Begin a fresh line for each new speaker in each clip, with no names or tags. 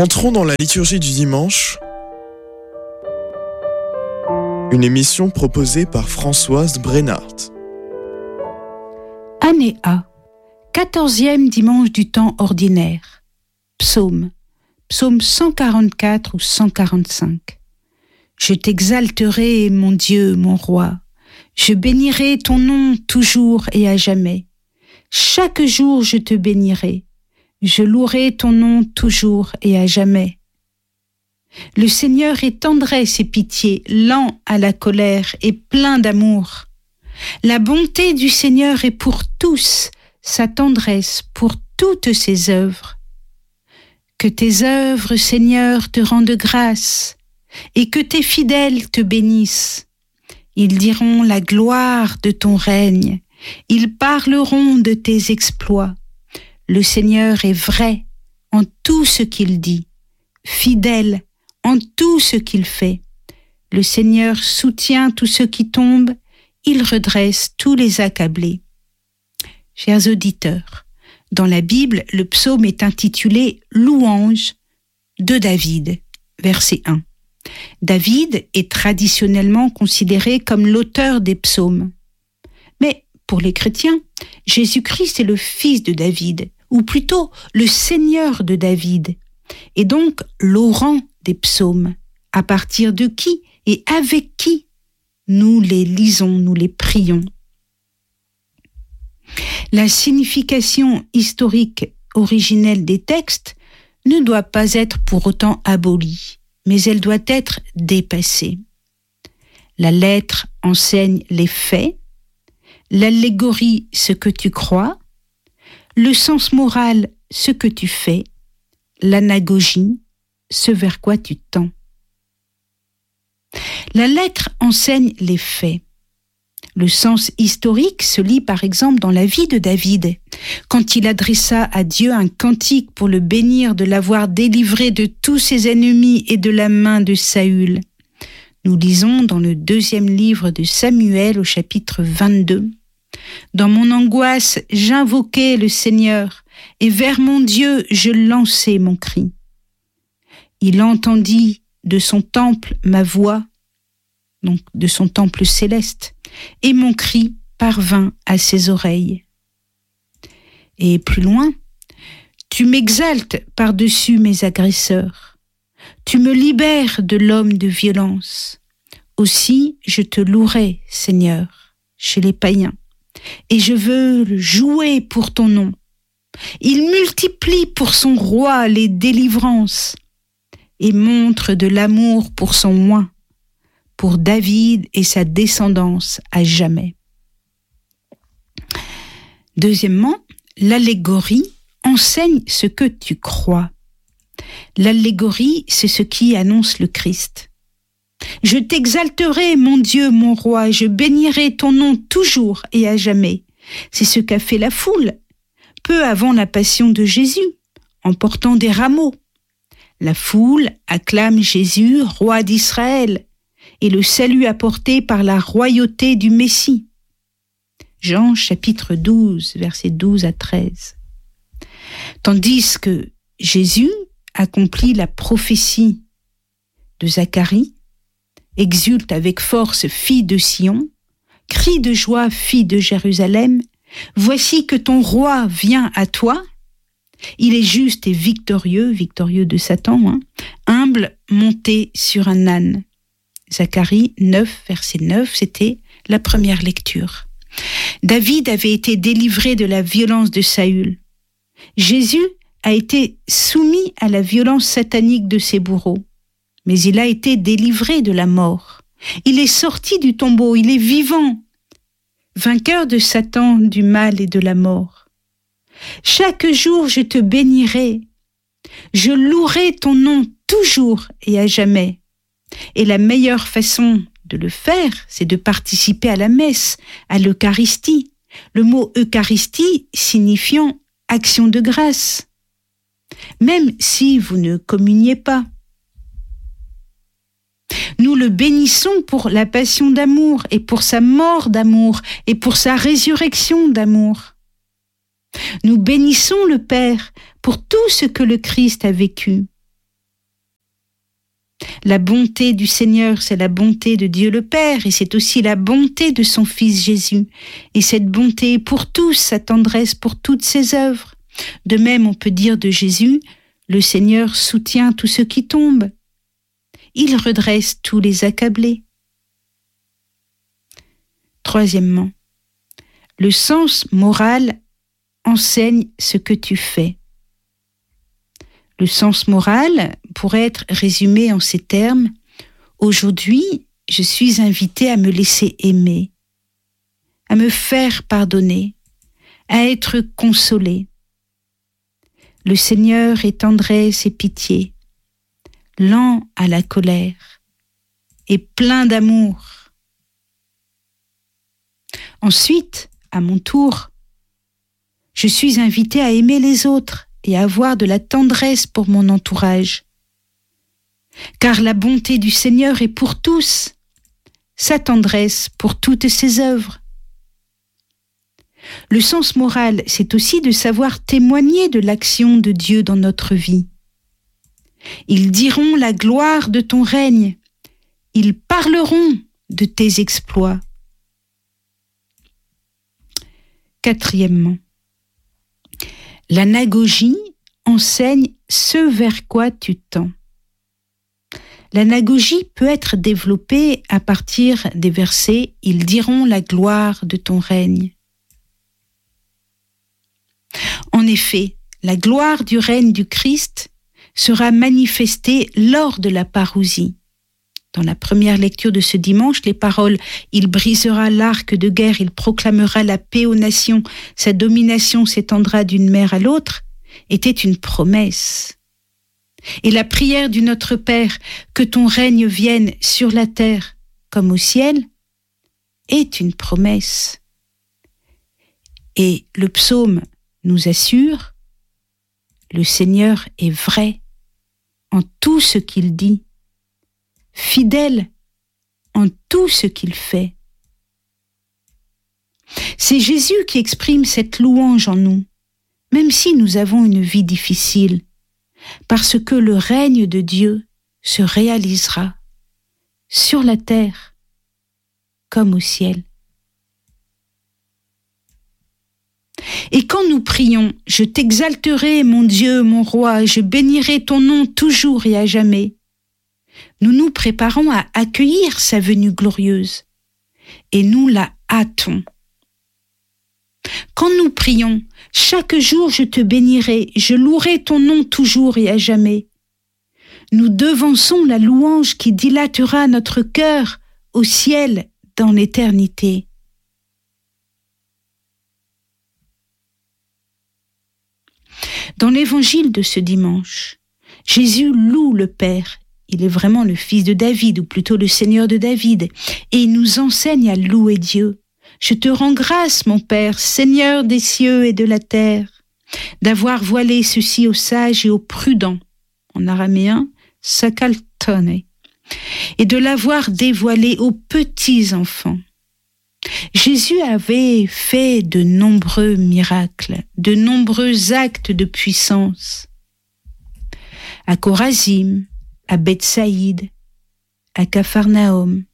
Entrons dans la liturgie du dimanche, une émission proposée par Françoise Brennart.
Année A, 14e dimanche du temps ordinaire. Psaume 144 ou 145. Je t'exalterai, mon Dieu, mon roi. Je bénirai ton nom toujours et à jamais. Chaque jour je te bénirai. Je louerai ton nom toujours et à jamais. Le Seigneur est tendresse et pitié, lent à la colère et plein d'amour. La bonté du Seigneur est pour tous, sa tendresse pour toutes ses œuvres. Que tes œuvres, Seigneur, te rendent grâce, et que tes fidèles te bénissent. Ils diront la gloire de ton règne, ils parleront de tes exploits. Le Seigneur est vrai en tout ce qu'il dit, fidèle en tout ce qu'il fait. Le Seigneur soutient tous ceux qui tombent, il redresse tous les accablés. Chers auditeurs, dans la Bible, le psaume est intitulé « Louange de David », verset 1. David est traditionnellement considéré comme l'auteur des psaumes. Mais pour les chrétiens, Jésus-Christ est le fils de David, ou plutôt le Seigneur de David, et donc l'aurant des psaumes, à partir de qui et avec qui nous les lisons, nous les prions. La signification historique originelle des textes ne doit pas être pour autant abolie, mais elle doit être dépassée. La lettre enseigne les faits, l'allégorie ce que tu crois, le sens moral ce que tu fais, l'anagogie ce vers quoi tu tends. La lettre enseigne les faits. Le sens historique se lit par exemple dans la vie de David, quand il adressa à Dieu un cantique pour le bénir de l'avoir délivré de tous ses ennemis et de la main de Saül. Nous lisons dans le 2e livre de Samuel au chapitre 22. « Dans mon angoisse, j'invoquai le Seigneur, et vers mon Dieu je lançai mon cri. Il entendit de son temple ma voix, donc de son temple céleste, et mon cri parvint à ses oreilles. » Et plus loin, « Tu m'exaltes par-dessus mes agresseurs. Tu me libères de l'homme de violence. Aussi je te louerai, Seigneur, chez les païens, et je veux jouer pour ton nom. Il multiplie pour son roi les délivrances et montre de l'amour pour son oint, pour David et sa descendance à jamais. » Deuxièmement, l'allégorie enseigne ce que tu crois. L'allégorie, c'est ce qui annonce le Christ. « Je t'exalterai, mon Dieu, mon roi, je bénirai ton nom toujours et à jamais. » C'est ce qu'a fait la foule, peu avant la passion de Jésus, en portant des rameaux. La foule acclame Jésus, roi d'Israël, et le salut apporté par la royauté du Messie. Jean chapitre 12, versets 12 à 13. Tandis que Jésus accomplit la prophétie de Zacharie, exulte avec force, fille de Sion, crie de joie, fille de Jérusalem, voici que ton roi vient à toi. Il est juste et victorieux de Satan, humble, monté sur un âne. Zacharie 9, verset 9, c'était la première lecture. David avait été délivré de la violence de Saül. Jésus a été soumis à la violence satanique de ses bourreaux, mais il a été délivré de la mort. Il est sorti du tombeau, il est vivant, vainqueur de Satan, du mal et de la mort. Chaque jour je te bénirai, je louerai ton nom toujours et à jamais. Et la meilleure façon de le faire, c'est de participer à la messe, à l'Eucharistie. Le mot Eucharistie signifiant action de grâce. Même si vous ne communiez pas. Nous le bénissons pour la passion d'amour et pour sa mort d'amour et pour sa résurrection d'amour. Nous bénissons le Père pour tout ce que le Christ a vécu. La bonté du Seigneur, c'est la bonté de Dieu le Père, et c'est aussi la bonté de son Fils Jésus. Et cette bonté est pour tous, sa tendresse pour toutes ses œuvres. De même, on peut dire de Jésus, le Seigneur soutient tous ceux qui tombent. Il redresse tous les accablés. Troisièmement, le sens moral enseigne ce que tu fais. Le sens moral pourrait être résumé en ces termes. Aujourd'hui, je suis invité à me laisser aimer, à me faire pardonner, à être consolé. Le Seigneur est tendresse et pitié, lent à la colère et plein d'amour. Ensuite, à mon tour, je suis invité à aimer les autres et à avoir de la tendresse pour mon entourage. Car la bonté du Seigneur est pour tous, sa tendresse pour toutes ses œuvres. Le sens moral, c'est aussi de savoir témoigner de l'action de Dieu dans notre vie. Ils diront la gloire de ton règne, ils parleront de tes exploits. Quatrièmement, l'anagogie enseigne ce vers quoi tu tends. L'anagogie peut être développée à partir des versets « Ils diront la gloire de ton règne ». En effet, la gloire du règne du Christ sera manifestée lors de la parousie. Dans la première lecture de ce dimanche, les paroles « Il brisera l'arc de guerre, il proclamera la paix aux nations, sa domination s'étendra d'une mer à l'autre » étaient une promesse. Et la prière du Notre Père, que ton règne vienne sur la terre comme au ciel, est une promesse. Et le psaume nous assure, le Seigneur est vrai en tout ce qu'il dit, fidèle en tout ce qu'il fait. C'est Jésus qui exprime cette louange en nous, même si nous avons une vie difficile, parce que le règne de Dieu se réalisera sur la terre comme au ciel. Et quand nous prions « Je t'exalterai, mon Dieu, mon roi, je bénirai ton nom toujours et à jamais », nous nous préparons à accueillir sa venue glorieuse et nous la hâtons. Quand nous prions « Chaque jour je te bénirai, je louerai ton nom toujours et à jamais », nous devançons la louange qui dilatera notre cœur au ciel dans l'éternité. Dans l'évangile de ce dimanche, Jésus loue le Père. Il est vraiment le fils de David, ou plutôt le Seigneur de David, et il nous enseigne à louer Dieu. Je te rends grâce, mon Père, Seigneur des cieux et de la terre, d'avoir voilé ceci aux sages et aux prudents, en araméen, sakaltone, et de l'avoir dévoilé aux petits enfants. Jésus avait fait de nombreux miracles, de nombreux actes de puissance. À Chorazim, à Bethsaïde, à Capharnaüm.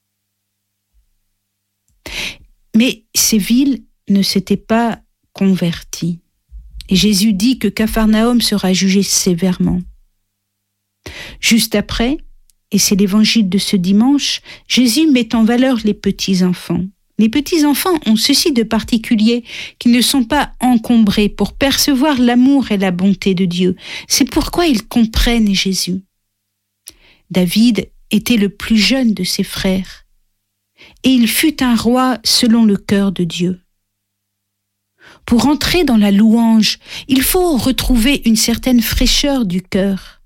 Mais ces villes ne s'étaient pas converties. Et Jésus dit que Capharnaüm sera jugé sévèrement. Juste après, et c'est l'évangile de ce dimanche, Jésus met en valeur les petits-enfants. Les petits-enfants ont ceci de particulier, qu'ils ne sont pas encombrés pour percevoir l'amour et la bonté de Dieu. C'est pourquoi ils comprennent Jésus. David était le plus jeune de ses frères, et il fut un roi selon le cœur de Dieu. Pour entrer dans la louange, il faut retrouver une certaine fraîcheur du cœur.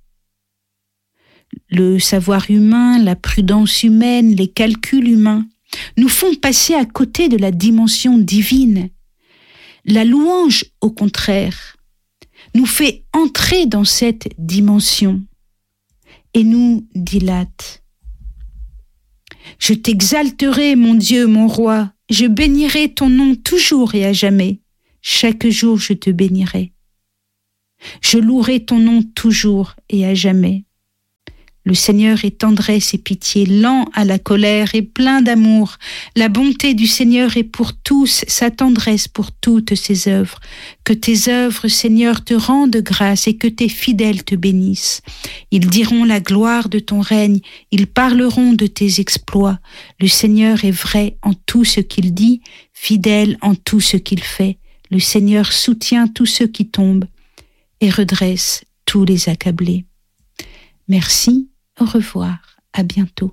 Le savoir humain, la prudence humaine, les calculs humains nous font passer à côté de la dimension divine. La louange, au contraire, nous fait entrer dans cette dimension et nous dilate. Je t'exalterai, mon Dieu, mon roi, je bénirai ton nom toujours et à jamais. Chaque jour je te bénirai. Je louerai ton nom toujours et à jamais. Le Seigneur est tendresse et pitié, lent à la colère et plein d'amour. La bonté du Seigneur est pour tous, sa tendresse pour toutes ses œuvres. Que tes œuvres, Seigneur, te rendent grâce et que tes fidèles te bénissent. Ils diront la gloire de ton règne, ils parleront de tes exploits. Le Seigneur est vrai en tout ce qu'il dit, fidèle en tout ce qu'il fait. Le Seigneur soutient tous ceux qui tombent et redresse tous les accablés. Merci. Au revoir, à bientôt.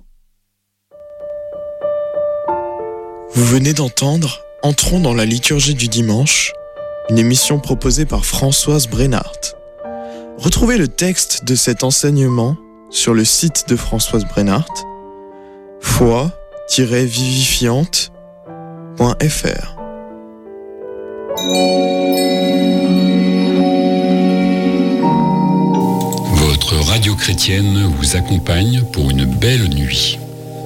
Vous venez d'entendre Entrons dans la liturgie du dimanche, une émission proposée par Françoise Brennart. Retrouvez le texte de cet enseignement sur le site de Françoise Brennart, foi-vivifiante.fr.
Votre radio chrétienne vous accompagne pour une belle nuit.